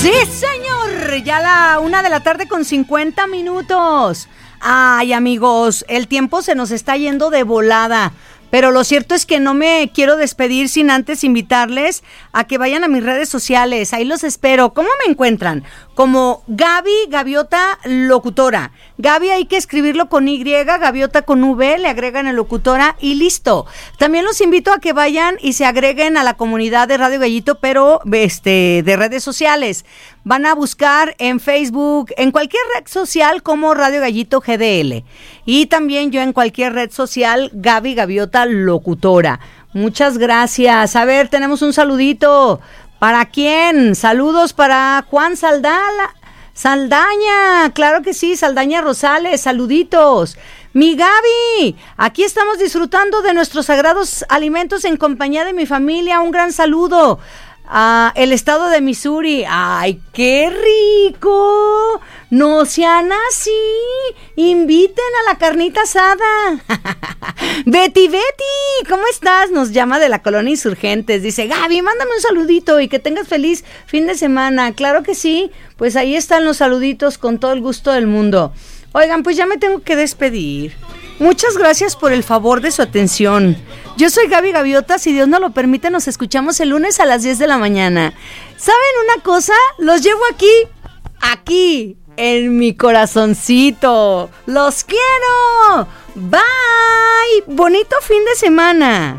Sí, señor, ya la 1:50 p.m. Ay, amigos, el tiempo se nos está yendo de volada. Pero lo cierto es que no me quiero despedir sin antes invitarles a que vayan a mis redes sociales. Ahí los espero. ¿Cómo me encuentran? Como Gaby Gaviota Locutora. Gaby hay que escribirlo con Y, Gaviota con V, le agregan el locutora y listo. También los invito a que vayan y se agreguen a la comunidad de Radio Gallito, pero de redes sociales. Van a buscar en Facebook, en cualquier red social como Radio Gallito GDL. Y también yo en cualquier red social, Gaby Gaviota Locutora. Muchas gracias. A ver, tenemos un saludito. ¿Para quién? Saludos para Juan Saldaña, claro que sí, Saldaña Rosales, saluditos. Mi Gaby, aquí estamos disfrutando de nuestros sagrados alimentos en compañía de mi familia, un gran saludo. El estado de Missouri. ¡Ay, qué rico! No sean así. Inviten a la carnita asada. Betty, ¿cómo estás? Nos llama de la colonia Insurgentes. Dice, Gaby, mándame un saludito y que tengas feliz fin de semana. Claro que sí. Pues ahí están los saluditos con todo el gusto del mundo. Oigan, pues ya me tengo que despedir. Muchas gracias por el favor de su atención. Yo soy Gaby Gaviota, si Dios nos lo permite, nos escuchamos el lunes a las 10 de la mañana. ¿Saben una cosa? Los llevo aquí, en mi corazoncito. ¡Los quiero! ¡Bye! ¡Bonito fin de semana!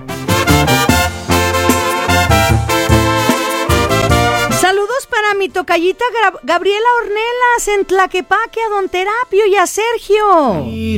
Saludos para mi tocallita Gabriela Ornelas en Tlaquepaque, a Don Terapio y a Sergio.